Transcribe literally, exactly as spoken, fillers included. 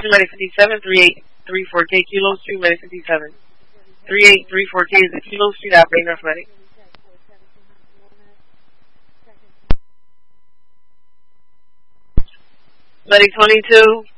to Medic fifty-seven, three eight three four K Kilo Street, Medic fifty-seven. three eight three four K is the Kilo Street operating North Medic. Medic twenty-two,